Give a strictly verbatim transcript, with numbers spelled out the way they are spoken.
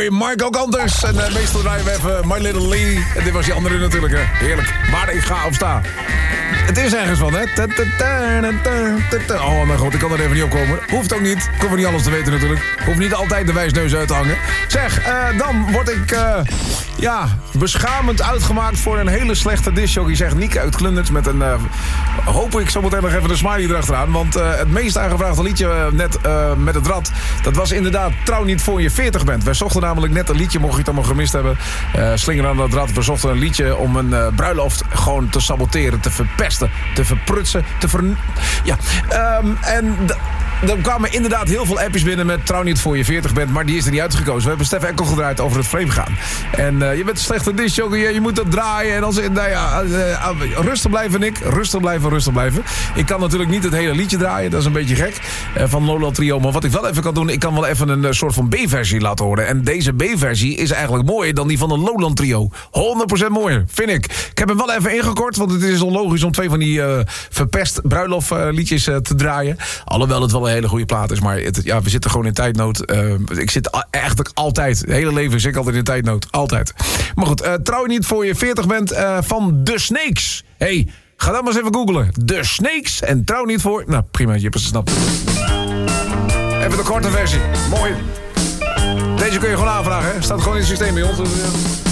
mooi. Marco Kanters. En uh, meestal draaien we even My Little Lady. En dit was die andere natuurlijk, hè. Heerlijk. Maar ik ga opstaan. Het is ergens van, hè. Oh, mijn god, ik kan er even niet op komen. Hoeft ook niet. Ik hoef niet alles te weten natuurlijk. Hoeft niet altijd de wijsneus uit te hangen. Zeg, uh, dan word ik, uh, ja, beschamend uitgemaakt voor een hele slechte discjockey, zegt Niek uit Glundert met een, uh, hoop ik zometeen nog even de smiley erachteraan. Want uh, het meest aangevraagde liedje uh, net uh, met het rad, dat was inderdaad Trouw niet voor je veertig bent. Wij zochten namelijk net een liedje, mocht je het allemaal gemist hebben. Uh, slinger aan dat rad. We zochten een liedje om een uh, bruiloft gewoon te saboteren, te verpesten, te verprutsen, te ver... Ja, um, en... Er kwamen inderdaad heel veel appjes binnen met Trouw niet voor je veertig bent, maar die is er niet uitgekozen. We hebben Stef Ekkel gedraaid over het frame gaan. En uh, je bent een slechte discjockey, je, je moet dat draaien. En als, nou ja, uh, uh, rustig blijven, Nick. Rustig blijven, rustig blijven. Ik kan natuurlijk niet het hele liedje draaien, dat is een beetje gek. Uh, van Lowland Trio. Maar wat ik wel even kan doen, ik kan wel even een uh, soort van B-versie laten horen. En deze B-versie is eigenlijk mooier dan die van de Lowland Trio. honderd procent mooier, vind ik. Ik heb hem wel even ingekort, want het is onlogisch om twee van die uh, verpest bruiloft uh, liedjes uh, te draaien. Alhoewel het wel een hele goede plaat is, maar het, ja, we zitten gewoon in tijdnood. Uh, ik zit a- eigenlijk altijd, het hele leven zit ik altijd in tijdnood. Altijd. Maar goed, uh, Trouw niet voor je veertig bent uh, van The Snakes. Hey, ga dan maar eens even googlen. The Snakes en Trouw niet voor... Nou, prima, je hebt het gesnapt. Even de korte versie. Mooi. Deze kun je gewoon aanvragen, hè? Staat gewoon in het systeem bij ons.